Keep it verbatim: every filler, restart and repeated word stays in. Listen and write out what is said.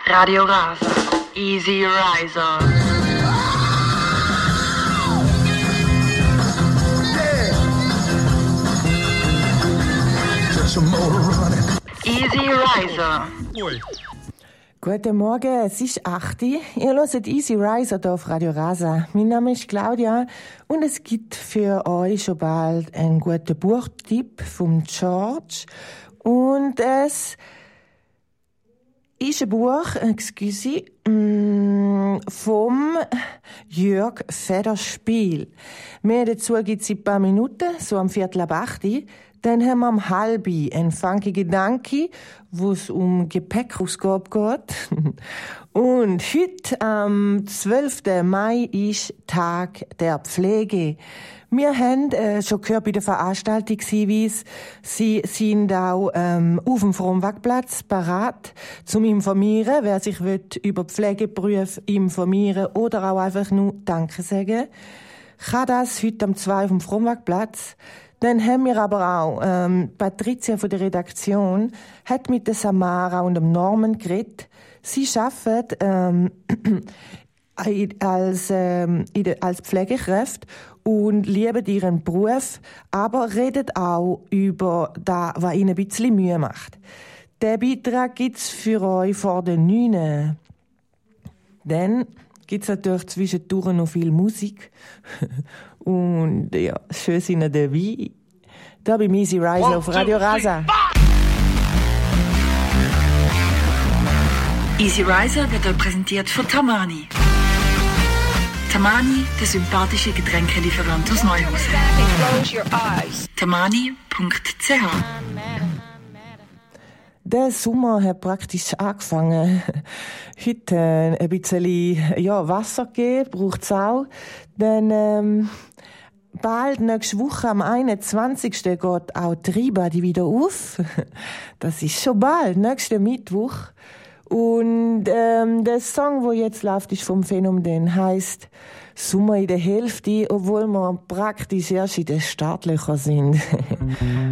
Radio Rasa. Easy Riser. Easy Riser. Guten Morgen, es ist acht Uhr. Ihr hört Easy Riser hier auf Radio Rasa. Mein Name ist Claudia und es gibt für euch schon bald einen guten Buchtipp vom George. Und es ist ein Buch, excuse, vom Jörg Federspiel. Mehr dazu gibt es in ein paar Minuten, so am Viertel ab acht Uhr. Dann haben wir am halbi einen funky Gedanke, wo es um Gepäckausgabe geht. Und heute, am zwölften Mai, ist Tag der Pflege. Wir haben äh, schon gehört bei der Veranstaltungshinweis, Sie sind auch ähm, auf dem Fronwagplatz parat zum Informieren, wer sich will, über Pflegeberufe informieren oder auch einfach nur Danke sagen. Kann das heute am zwei auf dem Fronwagplatz. Dann haben wir aber auch, ähm, Patricia von der Redaktion hat mit der Samara und dem Norman geredet. Sie arbeiten ähm, als, ähm, als Pflegekräfte und lieben ihren Beruf, aber reden auch über das, was ihnen ein bisschen Mühe macht. Den Beitrag gibt's für euch vor den neun. Dann gibt's natürlich zwischendurch noch viel Musik. Und ja, schön sind ihr dabei. Da bei Easy Riser auf Radio Rasa. Easy Riser wird euch präsentiert von Tamani. Tamani, der sympathische Getränkelieferant aus Neuhausen. tamani punkt c h. Der Sommer hat praktisch angefangen. Heute äh, ein bisschen ja, Wasser geben, braucht es auch. Dann ähm, bald, nächste Woche, am einundzwanzigsten geht auch die Rheinbahn wieder auf. Das ist schon bald, nächsten Mittwoch. Und ähm, der Song, der jetzt läuft, ist vom Phänomen, heisst «Sommer in der Hälfte», obwohl wir praktisch erst in den Startlöchern sind.